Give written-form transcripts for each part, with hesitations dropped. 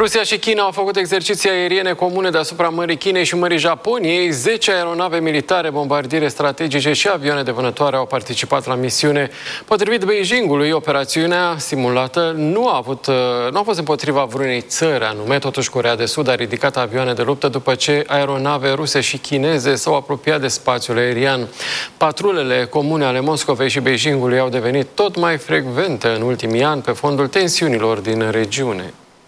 Rusia și China au făcut exerciții aeriene comune deasupra Mării Chinei și Mării Japoniei. 10 aeronave militare, bombardiere strategice și avioane de vânătoare au participat la misiune. Potrivit Beijingului, operațiunea simulată nu a fost împotriva vreunei țări anume. Totuși, Coreea de Sud a ridicat avioane de luptă după ce aeronave ruse și chineze s-au apropiat de spațiul aerian. Patrulele comune ale Moscovei și Beijingului au devenit tot mai frecvente în ultimii ani pe fondul tensiunilor din regiune.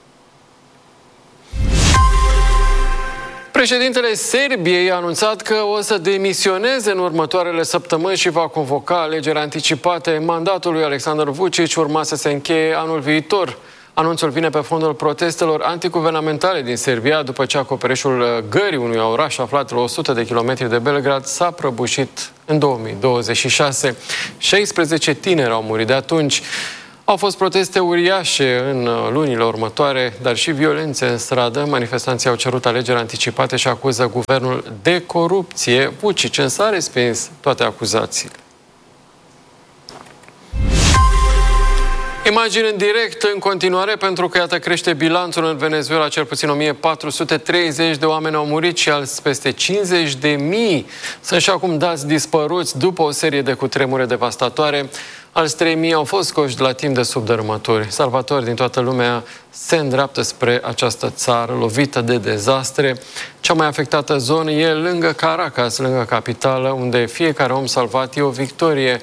Președintele Serbiei a anunțat că o să demisioneze în următoarele săptămâni și va convoca alegeri anticipate. Mandatul lui Aleksandar Vučić urma să se încheie anul viitor. Anunțul vine pe fondul protestelor antiguvernamentale din Serbia, după ce acoperișul gării unui oraș aflat la 100 de kilometri de Belgrad s-a prăbușit în 2026. 16 tineri au murit de atunci. Au fost proteste uriașe în lunile următoare, dar și violențe în stradă. Manifestanții au cerut alegeri anticipate și acuză guvernul de corupție. Vučić însă a respins toate acuzațiile. Imagini în direct în continuare, pentru că, iată, crește bilanțul în Venezuela. Cel puțin 1430 de oameni au murit și alți peste 50.000 sunt și acum dați dispăruți după o serie de cutremure devastatoare. Alți 3.000 au fost scoși la timp de sub dărâmături. Salvatori din toată lumea se îndreaptă spre această țară lovită de dezastre. Cea mai afectată zonă e lângă Caracas, lângă capitală, unde fiecare om salvat e o victorie.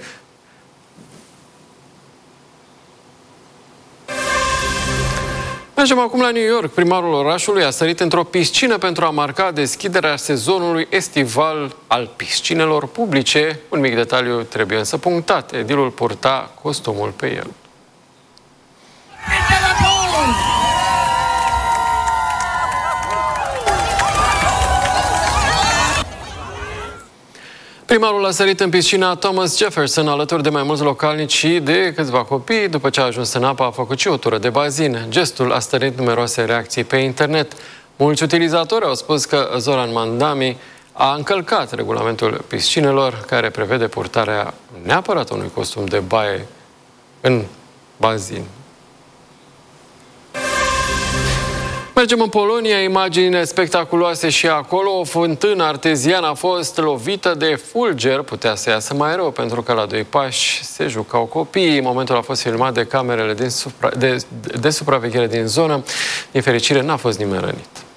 Mergem acum la New York. Primarul orașului a sărit într-o piscină pentru a marca deschiderea sezonului estival al piscinelor publice. Un mic detaliu trebuie însă punctat. Edilul purta costumul pe el. Primarul a sărit în piscina Thomas Jefferson alături de mai mulți localnici și de câțiva copii. După ce a ajuns în apă, a făcut și o tură de bazin. Gestul a stârnit numeroase reacții pe internet. Mulți utilizatori au spus că Zoran Mandami a încălcat regulamentul piscinelor, care prevede purtarea neapărat unui costum de baie în bazin. Mergem în Polonia, imagini spectaculoase și acolo. O fântână arteziană a fost lovită de fulger, putea să iasă mai rău, pentru că la 2 pași se jucau copiii. Momentul a fost filmat de camerele de supraveghere din zonă. Din fericire, n-a fost nimeni rănit.